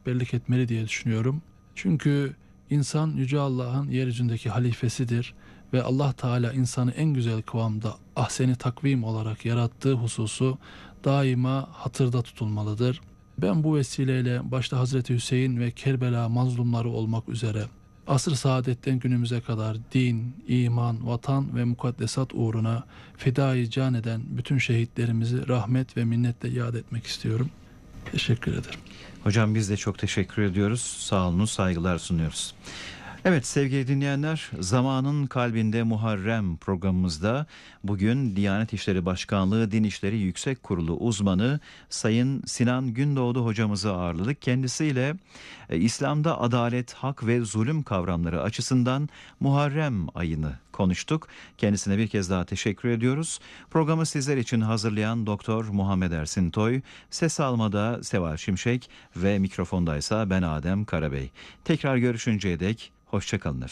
rehberlik etmeli diye düşünüyorum. Çünkü insan Yüce Allah'ın yeryüzündeki halifesidir ve Allah Teala insanı en güzel kıvamda ahseni takvim olarak yarattığı hususu daima hatırda tutulmalıdır. Ben bu vesileyle başta Hazreti Hüseyin ve Kerbela mazlumları olmak üzere asr-ı saadetten günümüze kadar din, iman, vatan ve mukaddesat uğruna fedai can eden bütün şehitlerimizi rahmet ve minnetle yad etmek istiyorum. Teşekkür ederim. Hocam biz de çok teşekkür ediyoruz. Sağ olun, saygılar sunuyoruz. Evet sevgili dinleyenler, Zamanın Kalbinde Muharrem programımızda bugün Diyanet İşleri Başkanlığı Din İşleri Yüksek Kurulu uzmanı Sayın Sinan Gündoğdu hocamızı ağırladık. Kendisiyle İslam'da adalet, hak ve zulüm kavramları açısından Muharrem ayını konuştuk. Kendisine bir kez daha teşekkür ediyoruz. Programı sizler için hazırlayan Doktor Muhammed Ersin Toy, ses almada Seval Şimşek ve mikrofondaysa ben Adem Karabey. Tekrar görüşünceye dek hoşça kalın efendim.